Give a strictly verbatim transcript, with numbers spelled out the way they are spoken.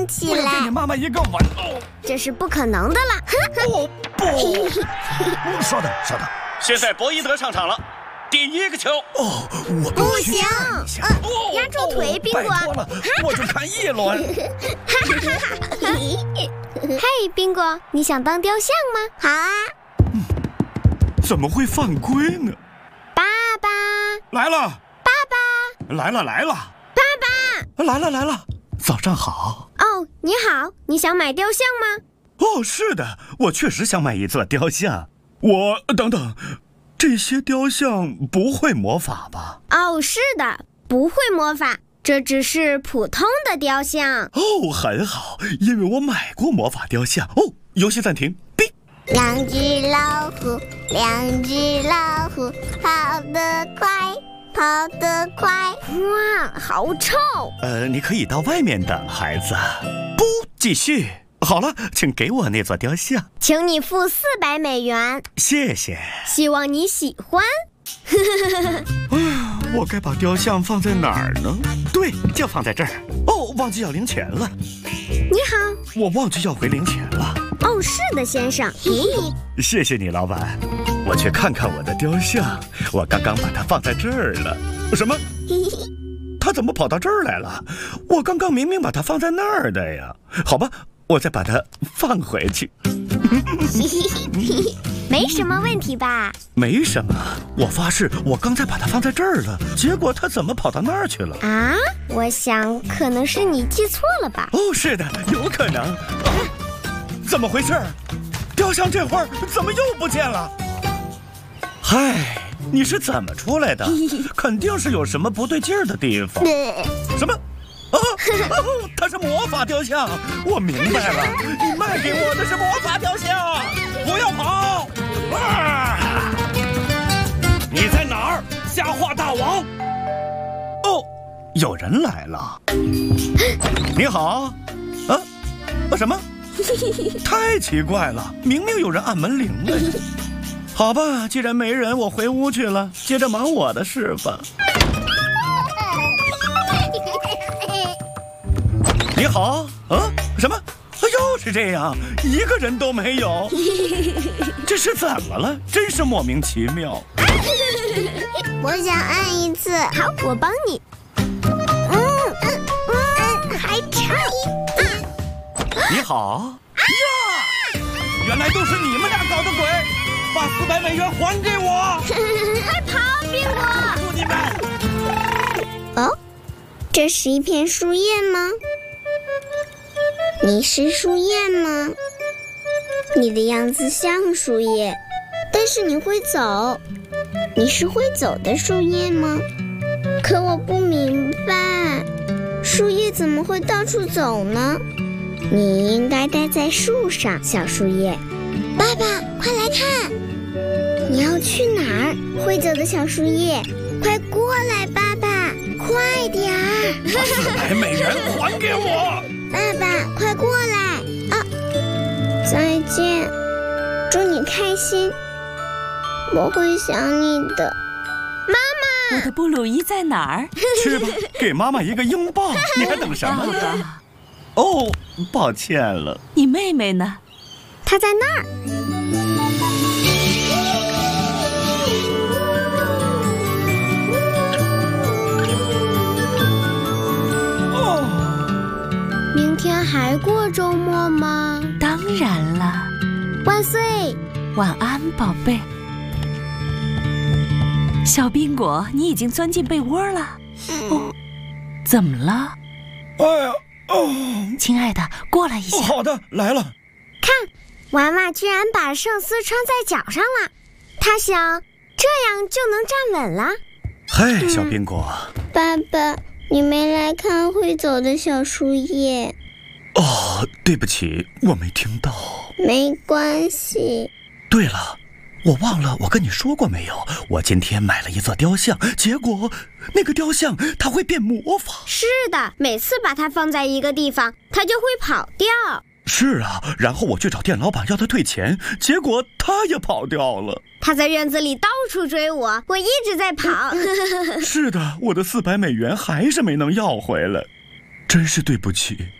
起来。 我要给你妈妈一个吻。哦， 这是不可能的了。 哦不！稍等，稍等。 现在博伊德上场了，第一个球。 哦，我不行， 呃， 压住腿，宾果。 拜托了，我就看一轮。 嘿，宾果，你想当雕像吗？好啊。 嗯，怎么会犯规呢？ 爸爸来了， 爸爸来了来了， 爸爸来了来了，早上好。 哦，你好，你想买雕像吗？ 哦，是的，我确实想买一座雕像。我等等，这些雕像不会魔法吧？ 哦，是的，不会魔法，这只是普通的雕像。 哦，很好，因为我买过魔法雕像。哦，游戏暂停。哔。 两只老虎，两只老虎，跑得快，跑得快。哇，好臭！ 呃，你可以到外面等，孩子。不，继续。好了，请给我那座雕像。 请你付四百美元。 谢谢。 希望你喜欢。 我该把雕像放在哪儿呢？对，就放在这儿。哦，忘记要零钱了。 你好， 我忘记要回零钱了。 哦，是的，先生。嘿， 谢谢你，老板。我去看看我的雕像，我刚刚把它放在这儿了。什么？它怎么跑到这儿来了？我刚刚明明把它放在那儿的呀。好吧，我再把它放回去。 没什么问题吧？ 没什么，我发誓，我刚才把它放在这儿了，结果它怎么跑到那儿去了？ 啊，我想可能是你记错了吧？ 哦，是的，有可能。啊，怎么回事？雕像这会儿怎么又不见了？嗨，你是怎么出来的？肯定是有什么不对劲儿的地方。什么？啊，哦，它是魔法雕像，我明白了，你卖给我的是魔法雕像，不要跑！啊！你在哪儿，瞎话大王？哦，有人来了。你好，啊，啊什么？太奇怪了，明明有人按门铃了。好吧，既然没人，我回屋去了，接着忙我的事吧。你好，啊，什么？又是这样，一个人都没有，这是怎么了？真是莫名其妙。 我想按一次。好，我帮你。嗯嗯嗯，还差一点。 你好呀，原来都是你们俩搞的鬼，把四百美元还给我！ 快跑，宾果！ 祝你们。 哦，这是一片树叶吗？你是树叶吗？你的样子像树叶，但是你会走。你是会走的树叶吗？可我不明白，树叶怎么会到处走呢？你应该待在树上，小树叶。爸爸，快来看！你要去哪儿？会走的小树叶，快过来，爸爸，快点儿！ 把四百美元还给我！ 爸爸，快过来！啊，再见，祝你开心，我会想你的，妈妈。 我的布鲁伊在哪儿？ 去吧，给妈妈一个拥抱。你还等什么呢？哦，抱歉了。 你妹妹呢？ 她在那儿。明天还过周末吗？ 当然了。 万岁！ 晚安，宝贝。小宾果，你已经钻进被窝了。哦，怎么了？ 哎呀，哦， 亲爱的，过来一下。 哦，好的，来了。 看，娃娃居然把圣丝穿在脚上了，他想这样就能站稳了。 嗨，小宾果。 爸爸，你没来看会走的小树叶。 哦，对不起，我没听到。 没关系。 对了，我忘了我跟你说过没有，我今天买了一座雕像，结果那个雕像它会变魔法。 是的，每次把它放在一个地方，它就会跑掉。 是啊，然后我去找店老板要他退钱，结果他也跑掉了。 他在院子里到处追我，我一直在跑。 是的，我的四百美元还是没能要回来，真是对不起。